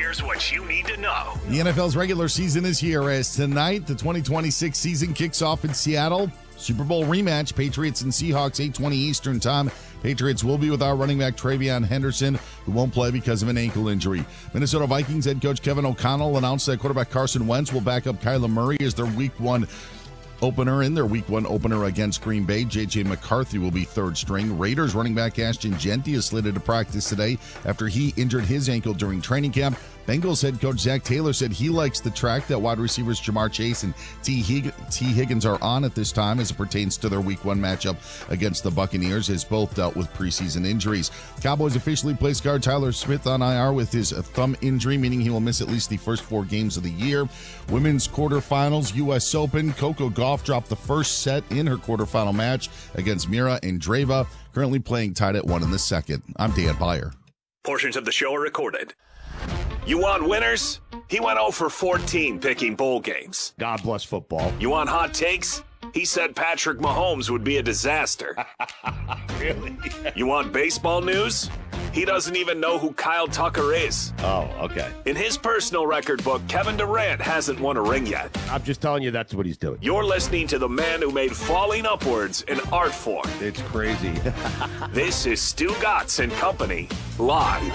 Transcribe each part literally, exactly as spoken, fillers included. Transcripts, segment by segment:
Here's what you need to know. The N F L's regular season is here as tonight the twenty twenty-six season kicks off in Seattle. Super Bowl rematch, Patriots and Seahawks, eight twenty Eastern time. Patriots will be without running back TreVeyon Henderson, who won't play because of an ankle injury. Minnesota Vikings head coach Kevin O'Connell announced that quarterback Carson Wentz will back up Kyler Murray as their week one opener in their week one opener against Green Bay. J J McCarthy will be third string. Raiders running back Ashton Jeanty is slated to practice today after he injured his ankle during training camp. Bengals head coach Zach Taylor said he likes the track that wide receivers Jamar Chase and T. Hig- T. Higgins are on at this time as it pertains to their week one matchup against the Buccaneers, as both dealt with preseason injuries. Cowboys officially placed guard Tyler Smith on I R with his thumb injury, meaning he will miss at least the first four games of the year. Women's quarterfinals, U S Open. Coco Gauff dropped the first set in her quarterfinal match against Mira Andreeva, currently playing tied at one in the second. I'm Dan Beyer. Portions of the show are recorded. You want winners? He went oh for fourteen picking bowl games. God bless football. You want hot takes? He said Patrick Mahomes would be a disaster. Really? You want baseball news? He doesn't even know who Kyle Tucker is. Oh, okay. In his personal record book, Kevin Durant hasn't won a ring yet. I'm just telling you that's what he's doing. You're listening to the man who made falling upwards an art form. It's crazy. This is Stu Gatz and Company, live.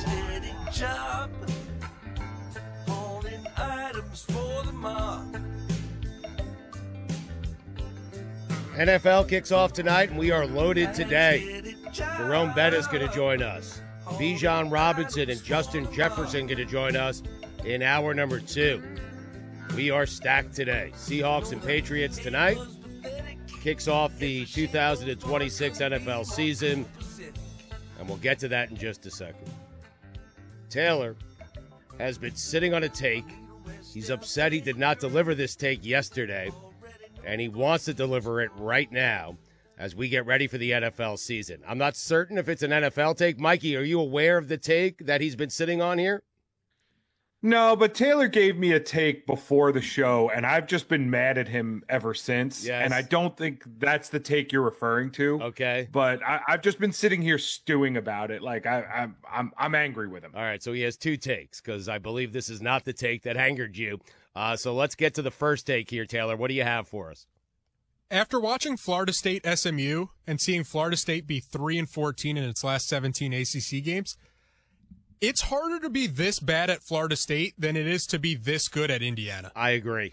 N F L kicks off tonight, and we are loaded today. Jerome Bettis going to join us. Bijan Robinson and Justin Jefferson going to join us in hour number two. We are stacked today. Seahawks and Patriots tonight. Kicks off the two thousand twenty-six N F L season, and we'll get to that in just a second. Taylor has been sitting on a take. He's upset he did not deliver this take yesterday, and he wants to deliver it right now as we get ready for the N F L season. I'm not certain if it's an N F L take. Mikey, are you aware of the take that he's been sitting on here? No, but Taylor gave me a take before the show, and I've just been mad at him ever since. Yes. And I don't think that's the take you're referring to. Okay. But I, I've just been sitting here stewing about it. Like I, I'm, I'm, I'm angry with him. All right, so he has two takes because I believe this is not the take that angered you. Uh, so let's get to the first take here, Taylor. What do you have for us? After watching Florida State S M U and seeing Florida State be three and fourteen in its last seventeen A C C games, it's harder to be this bad at Florida State than it is to be this good at Indiana. I agree.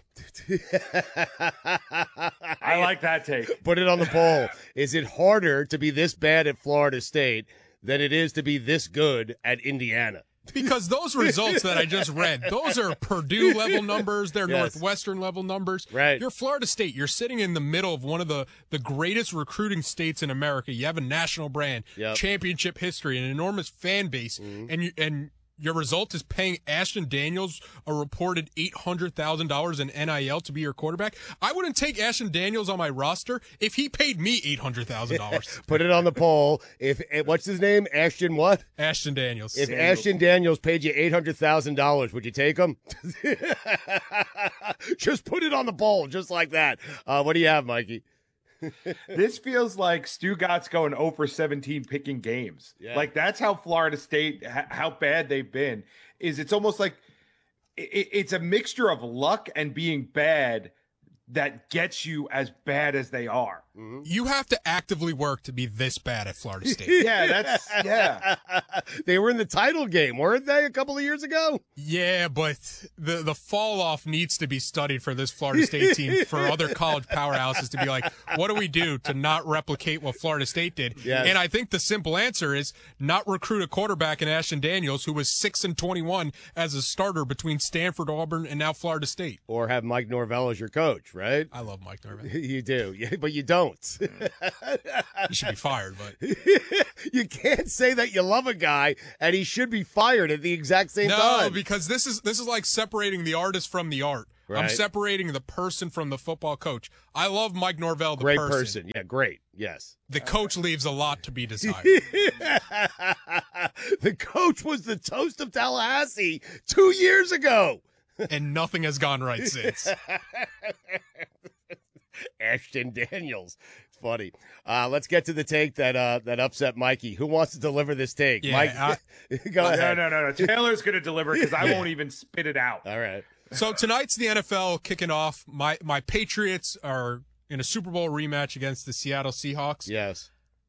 I like that take. Put it on the poll. Is it harder to be this bad at Florida State than it is to be this good at Indiana? Because those results that I just read, those are Purdue level numbers, they're Yes. Northwestern level numbers. Right. You're Florida State. You're sitting in the middle of one of the, the greatest recruiting states in America. You have a national brand, Yep. championship history, an enormous fan base, Mm-hmm. and you and your result is paying Ashton Daniels a reported eight hundred thousand dollars in N I L to be your quarterback. I wouldn't take Ashton Daniels on my roster if he paid me eight hundred thousand dollars. Put it on the poll. If what's his name? Ashton what? Ashton Daniels. If Ashton Daniels paid you eight hundred thousand dollars, would you take him? Just put it on the poll, just like that. Uh, what do you have, Mikey? This feels like Stu Gatz going oh for seventeen picking games. Yeah. Like that's how Florida State, h- how bad they've been. Is it's almost like it, it's a mixture of luck and being bad that gets you as bad as they are. You have to actively work to be this bad at Florida State. Yeah, that's yeah. They were in the title game, weren't they, a couple of years ago? Yeah, but the the fall off needs to be studied for this Florida State team for other college powerhouses to be like, what do we do to not replicate what Florida State did? Yes. And I think the simple answer is not recruit a quarterback in Ashton Daniels who was six and twenty-one as a starter between Stanford, Auburn, and now Florida State. Or have Mike Norvell as your coach, right? I love Mike Norvell. You do, yeah, but you don't. He should be fired, but You can't say that you love a guy and he should be fired at the exact same no, time. because this is this is like separating the artist from the art. I'm Right. separating the person from the football coach. I love Mike Norvell, the Great person. person. Yeah, great. Yes. The coach leaves a lot to be desired. The coach was the toast of Tallahassee two years ago. And nothing has gone right since. Ashton Daniels. It's funny. Uh, let's get to the take that uh, that upset Mikey. Who wants to deliver this take? Yeah, Mike, I- go No, ahead. no, no, no. Taylor's going to deliver because I won't even spit it out. All right. So tonight's the N F L kicking off. My my Patriots are in a Super Bowl rematch against the Seattle Seahawks. Yes.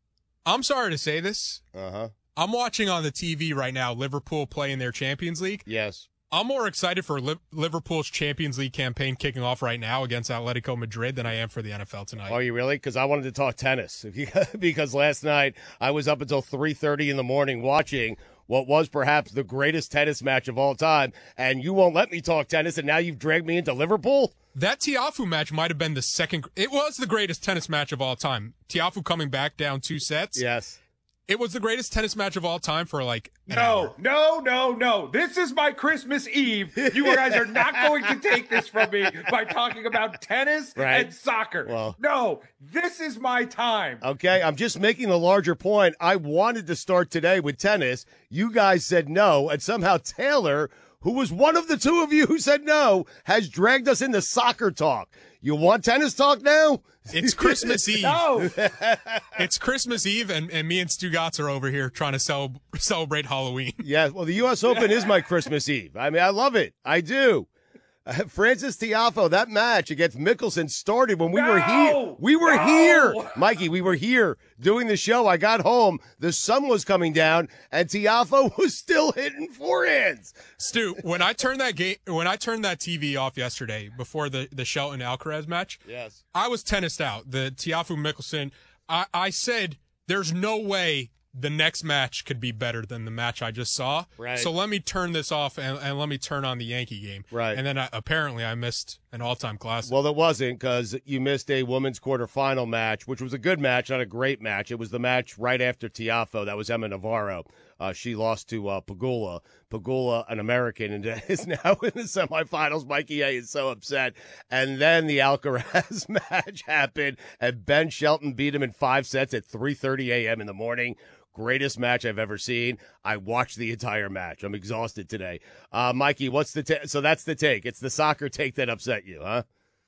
I'm sorry to say this. Uh-huh. I'm watching on the T V right now Liverpool play in their Champions League. Yes. I'm more excited for Li- Liverpool's Champions League campaign kicking off right now against Atletico Madrid than I am for the N F L tonight. Are you really? Because I wanted to talk tennis. Because last night I was up until three thirty in the morning watching what was perhaps the greatest tennis match of all time, and you won't let me talk tennis, and now you've dragged me into Liverpool? That Tiafoe match might have been the second. It was the greatest tennis match of all time. Tiafoe coming back down two sets. Yes. It was the greatest tennis match of all time for like an No, hour. no, no, no. This is my Christmas Eve. You guys are not going to take this from me by talking about tennis Right. and soccer. Well- no, this is my time. Okay, I'm just making the larger point. I wanted to start today with tennis. You guys said no, and somehow Taylor, who was one of the two of you who said no, has dragged us into soccer talk. You want tennis talk now? It's Christmas Eve. No. It's Christmas Eve, and, and me and Stu Gatz are over here trying to cel- celebrate Halloween. Yeah, well, the U S Open is my Christmas Eve. I mean, I love it. I do. Uh, Francis Tiafoe, that match against Mickelson started when we were here. No! We were No! here. Mikey, we were here doing the show. I got home. The sun was coming down, and Tiafoe was still hitting forehands. Stu, when I turned that game, when I turned that T V off yesterday before the the Shelton Alcaraz match, Yes. I was tennised out. The Tiafoe Mickelson, I, I said, "There's no way the next match could be better than the match I just saw." Right. So let me turn this off and, and let me turn on the Yankee game. Right. And then I, apparently I missed an all-time classic. Well, it wasn't because you missed a women's quarterfinal match, which was a good match, not a great match. It was the match right after Tiafoe. That was Emma Navarro. Uh, she lost to uh, Pagula. Pagula, an American, and is now in the semifinals. Mikey A is so upset. And then the Alcaraz match happened, and Ben Shelton beat him in five sets at three thirty a.m. in the morning. Greatest match I've ever seen. I watched the entire match. I'm exhausted today. Uh, Mikey, what's the ta- so that's the take. It's the soccer take that upset you, huh?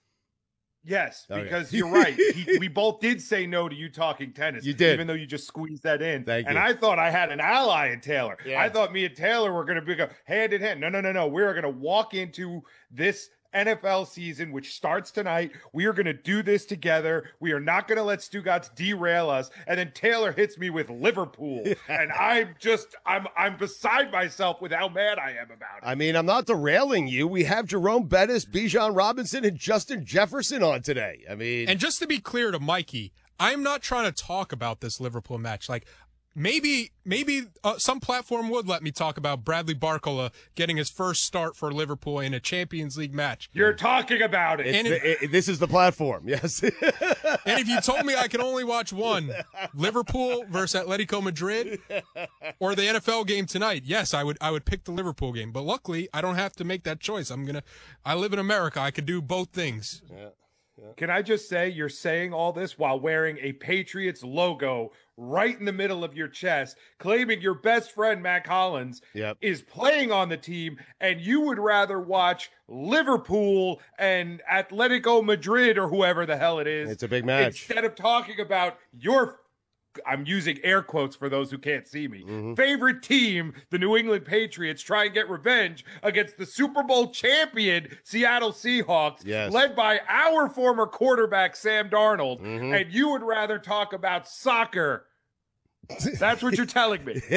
Yes, Okay. because you're right. He, we both did say no to you talking tennis. You did. Even though you just squeezed that in. Thank and you. I thought I had an ally in Taylor. Yeah. I thought me and Taylor were going to be go hand in hand. No, no, no, no. We're going to walk into this N F L season, which starts tonight. We are going to do this together. We are not going to let Stugatz derail us. And then Taylor hits me with Liverpool. And I'm just, I'm, I'm beside myself with how mad I am about it. I mean, I'm not derailing you. We have Jerome Bettis, Bijan Robinson, and Justin Jefferson on today. I mean, And just to be clear to Mikey, I'm not trying to talk about this Liverpool match. Like, maybe maybe uh, some platform would let me talk about Bradley Barcola getting his first start for Liverpool in a Champions League match. You're talking about it. it's and the- it- this is the platform. Yes. And if you told me I could only watch one, Liverpool versus Atletico Madrid, or the N F L game tonight, yes, I would I would pick the Liverpool game. But luckily, I don't have to make that choice. I'm gonna. I live in America. I could do both things. Can I just say you're saying all this while wearing a Patriots logo right in the middle of your chest, claiming your best friend, Matt Collins, Yep. is playing on the team, and you would rather watch Liverpool and Atletico Madrid or whoever the hell it is. It's a big match. Instead of talking about your, I'm using air quotes for those who can't see me, Mm-hmm. favorite team, the New England Patriots, try and get revenge against the Super Bowl champion Seattle Seahawks, Yes. led by our former quarterback, Sam Darnold, Mm-hmm. and you would rather talk about soccer. That's what you're telling me.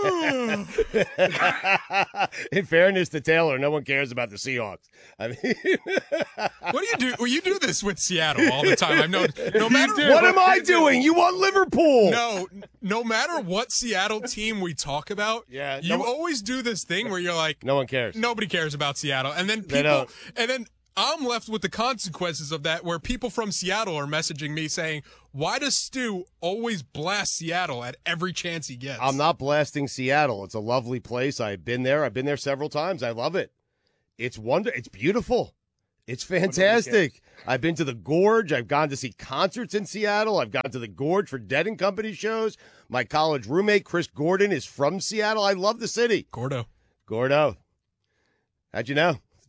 In fairness to Taylor, no one cares about the Seahawks. I mean, What do you do? Well, you do this with Seattle all the time. I've known. No matter do. what am I doing? You want Liverpool? No, no matter what Seattle team we talk about, Yeah, you no- always do this thing where you're like, No one cares. nobody cares about Seattle, and then They people, don't. and then I'm left with the consequences of that, where people from Seattle are messaging me saying, "Why does Stu always blast Seattle at every chance he gets?" I'm not blasting Seattle. It's a lovely place. I've been there. I've been there several times. I love it. It's wonder. It's beautiful. It's fantastic. I've been to the Gorge. I've gone to see concerts in Seattle. I've gone to the Gorge for Dead and Company shows. My college roommate, Chris Gordon, is from Seattle. I love the city. Gordo. Gordo. How'd you know?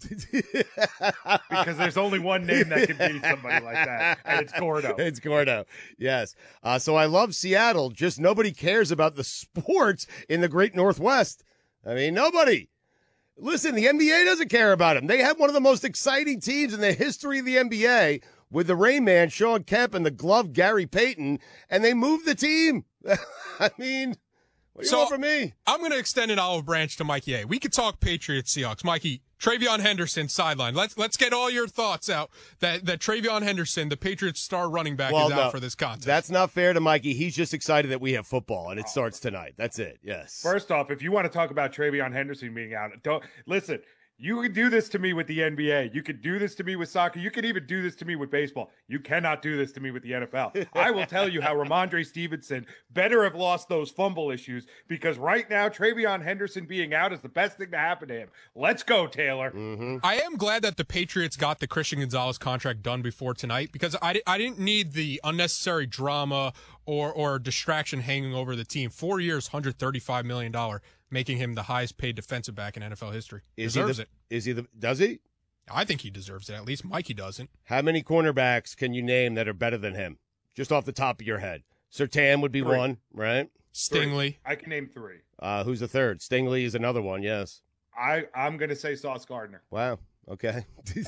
Because there's only one name that can be somebody like that, and it's Gordo. It's Gordo, yes. Uh, so I love Seattle, just nobody cares about the sports in the great Northwest. I mean, nobody. Listen, the N B A doesn't care about them. They have one of the most exciting teams in the history of the N B A with the Rain Man, Sean Kemp, and the glove, Gary Payton, and they moved the team. I mean, what do you so want from me? I'm going to extend an olive branch to Mikey A. We could talk Patriots, Seahawks. Mikey, Travion Henderson sideline. Let's let's get all your thoughts out that that Travion Henderson, the Patriots star running back, well, is no, out for this contest. That's not fair to Mikey. He's just excited that we have football and it starts tonight. That's it. Yes. First off, if you want to talk about Travion Henderson being out, don't listen. You can do this to me with the N B A. You could do this to me with soccer. You could even do this to me with baseball. You cannot do this to me with the N F L. I will tell you how Ramondre Stevenson better have lost those fumble issues, because right now Travion Henderson being out is the best thing to happen to him. Let's go, Taylor. Mm-hmm. I am glad that the Patriots got the Christian Gonzalez contract done before tonight, because I, I didn't need the unnecessary drama or, or distraction hanging over the team. Four years, one hundred thirty-five million dollars. Making him the highest paid defensive back in N F L history. Is deserves he the, it. Is he the, does he? I think he deserves it. At least Mikey doesn't. How many cornerbacks can you name that are better than him? Just off the top of your head. Surtain would be Three. one, right? Stingley. Three. I can name three. Uh, who's the third? Stingley is another one, yes. I, I'm going to say Sauce Gardner. Wow. Okay.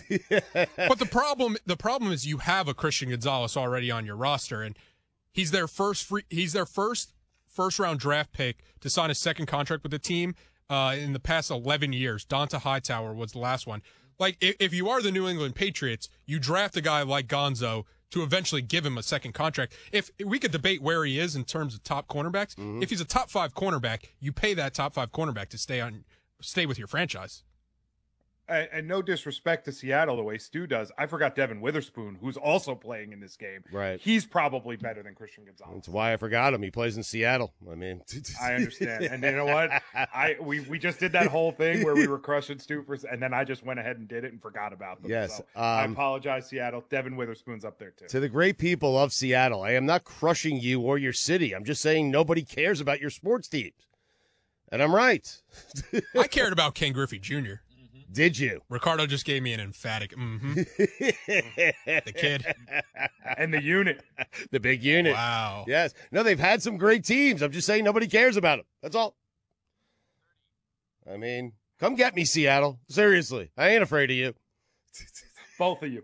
But the problem the problem is you have a Christian Gonzalez already on your roster, and he's their first free he's their first first round draft pick to sign a second contract with the team uh, in the past eleven years. Donta Hightower was the last one. Like, if, if you are the New England Patriots, you draft a guy like Gonzo to eventually give him a second contract. If we could debate where he is in terms of top cornerbacks, mm-hmm. if he's a top five cornerback, you pay that top five cornerback to stay on, stay with your franchise. And, and no disrespect to Seattle the way Stu does, I forgot Devin Witherspoon, who's also playing in this game. Right. He's probably better than Christian Gonzalez. That's why I forgot him. He plays in Seattle. I mean, I understand. And you know what? I we, we just did that whole thing where we were crushing Stu for, and then I just went ahead and did it and forgot about them. Yes. So Um, I apologize, Seattle. Devin Witherspoon's up there too. To the great people of Seattle, I am not crushing you or your city. I'm just saying nobody cares about your sports teams. And I'm right. I cared about Ken Griffey Junior Did you? Ricardo just gave me an emphatic mm-hmm. The kid. And the unit. The big unit. Wow. Yes. No, they've had some great teams. I'm just saying nobody cares about them. That's all. I mean, come get me, Seattle. Seriously. I ain't afraid of you. Both of you.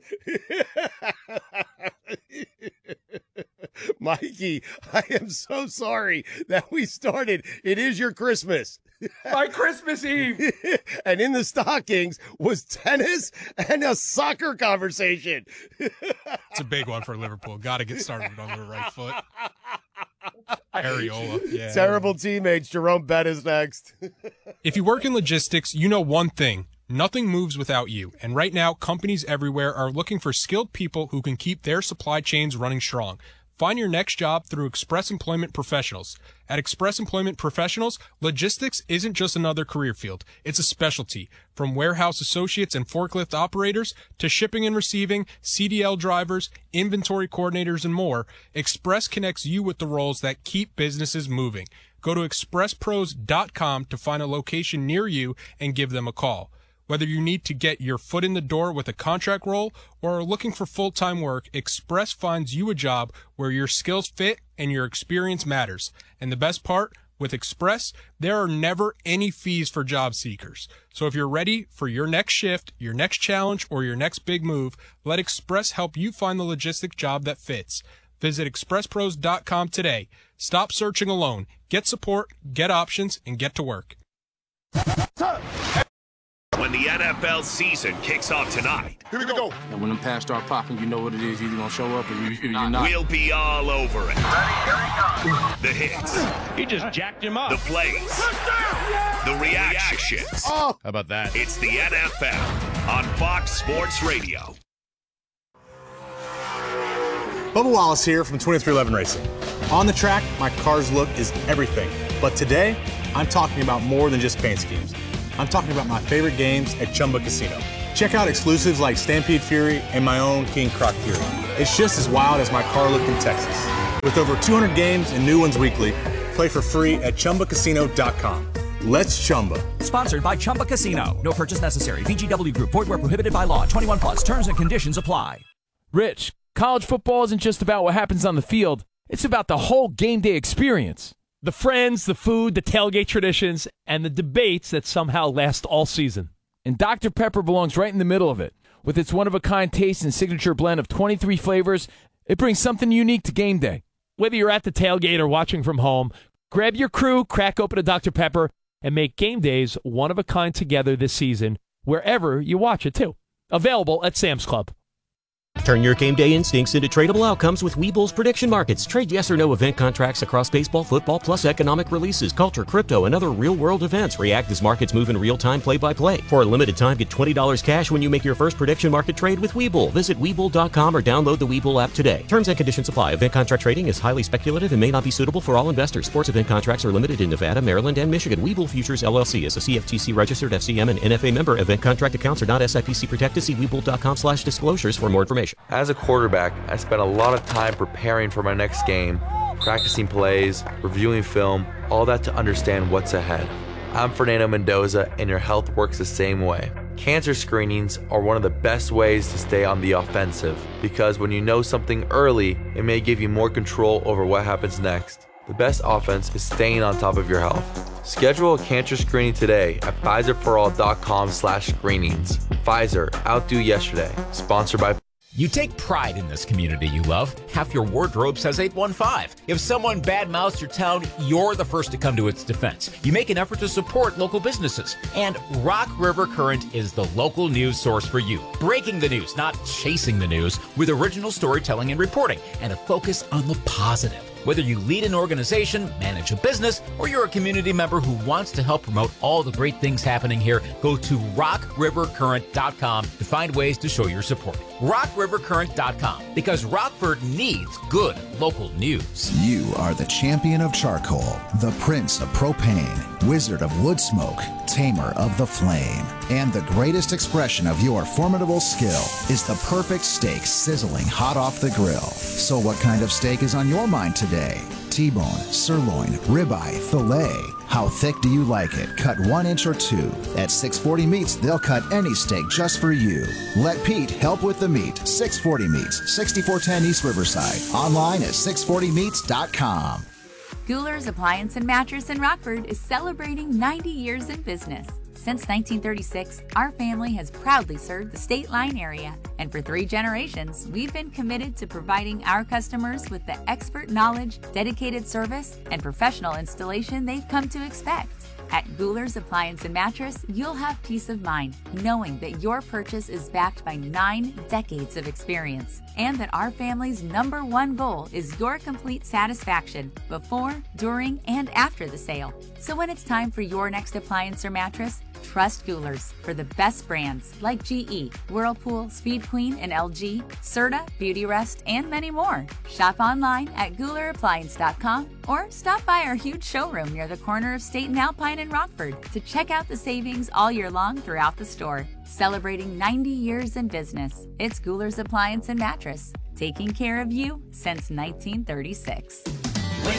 Mikey, I am so sorry that we started. It is your Christmas. My Christmas Eve. And in the stockings was tennis and a soccer conversation. It's a big one for Liverpool. Got to get started on the right foot. Areola. Yeah. Terrible teammates. Jerome Bettis next. If you work in logistics, you know one thing. Nothing moves without you. And right now, companies everywhere are looking for skilled people who can keep their supply chains running strong. Find your next job through Express Employment Professionals. At Express Employment Professionals, logistics isn't just another career field. It's a specialty. From warehouse associates and forklift operators to shipping and receiving, C D L drivers, inventory coordinators, and more, Express connects you with the roles that keep businesses moving. Go to express pros dot com to find a location near you and give them a call. Whether you need to get your foot in the door with a contract role or are looking for full-time work, Express finds you a job where your skills fit and your experience matters. And the best part, with Express, there are never any fees for job seekers. So if you're ready for your next shift, your next challenge, or your next big move, let Express help you find the logistic job that fits. Visit express pros dot com today. Stop searching alone. Get support, get options, and get to work. When the N F L season kicks off tonight, here we go. And when them pass start popping, you know what it is. You're either going to show up or you, you're not. We'll be all over it. Ready, here he comes. The hits. He just jacked him up. The plays. The reactions. Oh, how about that? It's the N F L on Fox Sports Radio. Bubba Wallace here from twenty-three eleven Racing. On the track, my car's look is everything. But today, I'm talking about more than just paint schemes. I'm talking about my favorite games at Chumba Casino. Check out exclusives like Stampede Fury and my own King Croc Fury. It's just as wild as my car look in Texas. With over two hundred games and new ones weekly, play for free at chumba casino dot com. Let's Chumba. Sponsored by Chumba Casino. No purchase necessary. V G W Group. Void where prohibited by law. twenty-one plus. Terms and conditions apply. Rich, college football isn't just about what happens on the field. It's about the whole game day experience. The friends, the food, the tailgate traditions, and the debates that somehow last all season. And Doctor Pepper belongs right in the middle of it. With its one-of-a-kind taste and signature blend of twenty-three flavors, it brings something unique to game day. Whether you're at the tailgate or watching from home, grab your crew, crack open a Doctor Pepper, and make game days one-of-a-kind together this season, wherever you watch it, too. Available at Sam's Club. Turn your game day instincts into tradable outcomes with Webull's prediction markets. Trade yes or no event contracts across baseball, football, plus economic releases, culture, crypto, and other real-world events. React as markets move in real time, play-by-play. For a limited time, get twenty dollars cash when you make your first prediction market trade with Webull. Visit Webull dot com or download the Webull app today. Terms and conditions apply. Event contract trading is highly speculative and may not be suitable for all investors. Sports event contracts are limited in Nevada, Maryland, and Michigan. Webull Futures, L L C is a C F T C-registered F C M and N F A member. Event contract accounts are not S I P C protected. See Webull dot com slash disclosures for more information. As a quarterback, I spent a lot of time preparing for my next game, practicing plays, reviewing film, all that to understand what's ahead. I'm Fernando Mendoza, and your health works the same way. Cancer screenings are one of the best ways to stay on the offensive, because when you know something early, it may give you more control over what happens next. The best offense is staying on top of your health. Schedule a cancer screening today at Pfizer for all dot com slash screenings. Pfizer, outdo yesterday. Sponsored by You take pride in this community you love. Half your wardrobe says eight one five. If someone badmouths your town, you're the first to come to its defense. You make an effort to support local businesses. And Rock River Current is the local news source for you. Breaking the news, not chasing the news, with original storytelling and reporting, and a focus on the positive. Whether you lead an organization, manage a business, or you're a community member who wants to help promote all the great things happening here, go to rock river current dot com to find ways to show your support. rock river current dot com, because Rockford needs good local news. You are the champion of charcoal, the prince of propane, wizard of wood smoke, tamer of the flame. And the greatest expression of your formidable skill is the perfect steak sizzling hot off the grill. So what kind of steak is on your mind today? T-bone, sirloin, ribeye, filet. How thick do you like it? Cut one inch or two. At six forty Meats, they'll cut any steak just for you. Let Pete help with the meat. six forty Meats, sixty-four ten East Riverside. Online at six forty meats dot com. Goulers Appliance and Mattress in Rockford is celebrating ninety years in business. Since nineteen thirty-six, our family has proudly served the State Line area, and for three generations, we've been committed to providing our customers with the expert knowledge, dedicated service, and professional installation they've come to expect. At Goulers Appliance and Mattress, you'll have peace of mind knowing that your purchase is backed by nine decades of experience, and that our family's number one goal is your complete satisfaction before, during, and after the sale. So when it's time for your next appliance or mattress, trust Goulers for the best brands like G E, Whirlpool, Speed Queen, and L G, Serta, Beautyrest, and many more. Shop online at Gouler Appliance dot com or stop by our huge showroom near the corner of State and Alpine in Rockford to check out the savings all year long throughout the store. Celebrating ninety years in business, it's Goulers Appliance and Mattress, taking care of you since nineteen thirty-six.